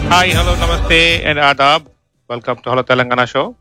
Hi, hello, namaste, and adab. Welcome to Hello Telangana show.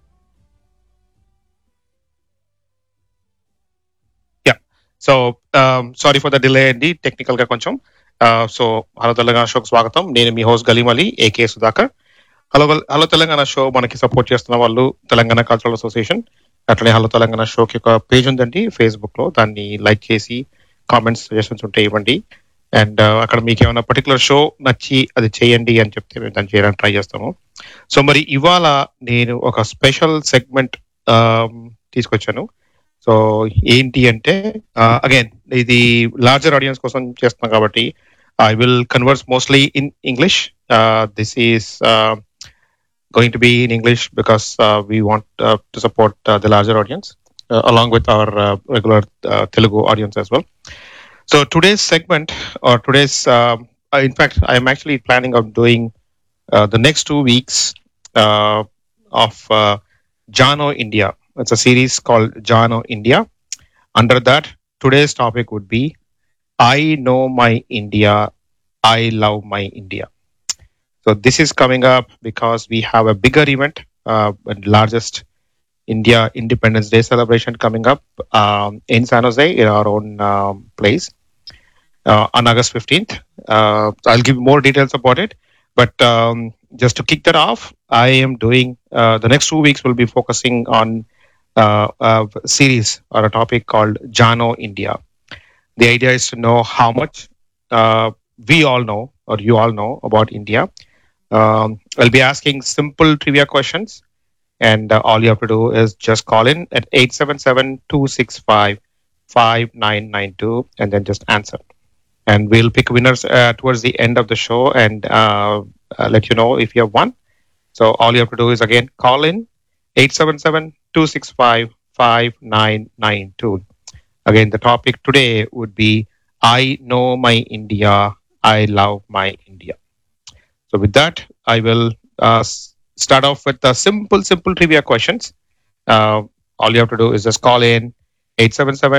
Yeah. Sorry for the delay in the technical గా కొంచెం. Hello Telangana షోకి స్వాగతం. నేను మీ host గలీమలి AK Sudhakar. Hello Telangana show మనకి support చేస్తున్న వాళ్ళు తెలంగాణ కల్చరల్ అసోసియేషన్. అట్లనే హలో తెలంగాణ షోకి ఒక పేజ్ ఉందండి ఫేస్బుక్ లో. దాన్ని లైక్ చేసి కామెంట్స్ సజెషన్స్ ఉంటే ఇవ్వండి. అండ్ అక్కడ మీకు ఏమైనా పర్టికులర్ షో నచ్చి అది చేయండి అని చెప్తే మేము దాన్ని చేయడానికి ట్రై చేస్తాము. సో మరి ఇవాళ నేను ఒక స్పెషల్ సెగ్మెంట్ తీసుకొచ్చాను. సో ఏంటి అంటే అగైన్ ఇది లార్జర్ ఆడియన్స్ కోసం చేస్తున్నాం కాబట్టి I will converse mostly in English. This is going to be in English because we want to support the larger audience along with our regular Telugu audience as well. So today's segment or today's, in fact, I am actually planning on doing the next 2 weeks of Jano India. It's a series called Jano India. Under that, today's topic would be I Know My India, I Love My India. So this is coming up because we have a bigger event, largest India Independence Day celebration coming up in San Jose in our own place on August 15th. I'll give more details about it. But just to kick that off, I am doing the next 2 weeks will be focusing on a series or a topic called Jano India. The idea is to know how much we all know or you all know about India. I'll be asking simple trivia questions, and all you have to do is just call in at 877-265-5992 and then just answer. And we'll pick winners towards the end of the show and let you know if you have won. So all you have to do is again call in 877-265-5992. Again, the topic today would be I Know My India, I Love My India. So with that, I will start off with the simple trivia questions. All you have to do is just call in 877